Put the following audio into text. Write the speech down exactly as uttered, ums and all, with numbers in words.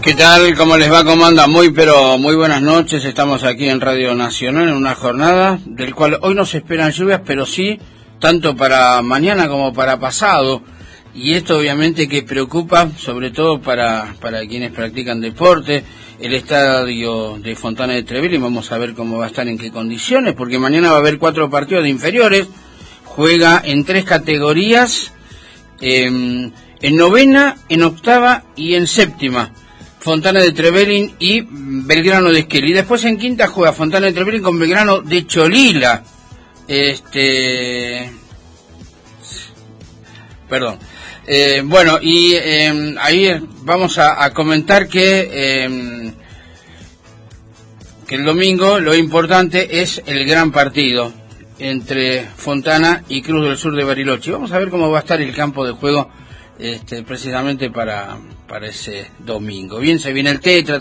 ¿Qué tal? ¿Cómo les va? ¿Cómo anda? Muy, pero muy buenas noches. Estamos aquí en Radio Nacional en una jornada del cual hoy no se esperan lluvias, pero sí, tanto para mañana como para pasado. Y esto obviamente que preocupa, sobre todo para, para quienes practican deporte. El estadio de Fontana de Trevelin, y vamos a ver cómo va a estar, en qué condiciones, porque mañana va a haber cuatro partidos de inferiores. Juega en tres categorías, eh, en novena, en octava y en séptima. Fontana de Trevelin y Belgrano de Esquel. Y después en quinta juega Fontana de Trevelin con Belgrano de Cholila. Este... Perdón. Eh, bueno, y eh, ahí vamos a, a comentar que, eh, que el domingo lo importante es el gran partido entre Fontana y Cruz del Sur de Bariloche. Vamos a ver cómo va a estar el campo de juego este, precisamente para, para ese domingo. Bien, se viene el Tetra.